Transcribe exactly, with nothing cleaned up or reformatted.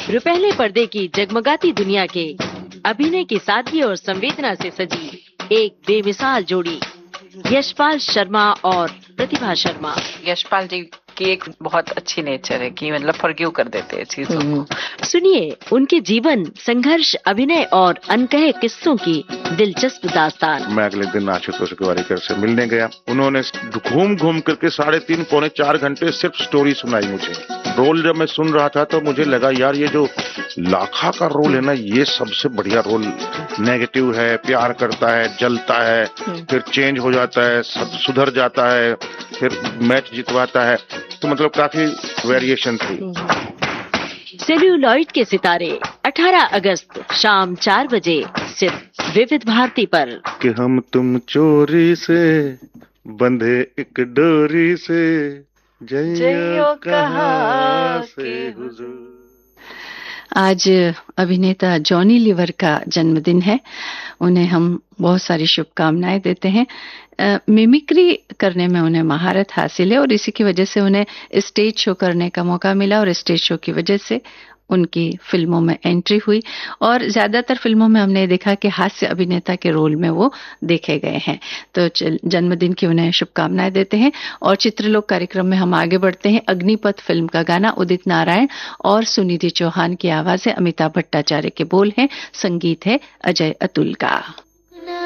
रुपहले पर्दे की जगमगाती दुनिया के अभिनय की सादगी और संवेदना से सजी एक बेमिसाल जोड़ी, यशपाल शर्मा और प्रतिभा शर्मा। यशपाल जी की एक बहुत अच्छी नेचर है कि मतलब फॉरगिव कर देते हैं चीजों को। सुनिए उनके जीवन, संघर्ष, अभिनय और अनकहे किस्सों की दिलचस्प दास्तान। मैं अगले दिन आशुतोष गोवारिकर से मिलने गया। उन्होंने घूम घूम करके साढ़े तीन पौने चार घंटे सिर्फ स्टोरी सुनाई मुझे। रोल जब मैं सुन रहा था तो मुझे लगा यार ये जो लाखा का रोल है ना, ये सबसे बढ़िया रोल। नेगेटिव है, प्यार करता है, जलता है, फिर चेंज हो जाता है, सब सुधर जाता है, फिर मैच जितवाता है, तो मतलब काफी वेरिएशन थी। सेल्यूलॉइड के सितारे अठारह अगस्त शाम चार बजे सिर्फ विविध भारती पर। कि हम तुम चोरी से बंधे एक डोरी से, जइयो कहाँ से हुजूर। आज अभिनेता जॉनी लीवर का जन्मदिन है। उन्हें हम बहुत सारी शुभकामनाएं देते हैं। मिमिक्री करने में उन्हें महारत हासिल है और इसी की वजह से उन्हें स्टेज शो करने का मौका मिला और स्टेज शो की वजह से उनकी फिल्मों में एंट्री हुई और ज्यादातर फिल्मों में हमने देखा कि हास्य अभिनेता के रोल में वो देखे गए हैं। तो जन्मदिन की उन्हें शुभकामनाएं देते हैं और चित्रलोक कार्यक्रम में हम आगे बढ़ते हैं। अग्निपथ फिल्म का गाना उदित नारायण और सुनिधि चौहान की आवाज है, अमिताभ भट्टाचार्य के बोल हैं, संगीत है अजय अतुल का।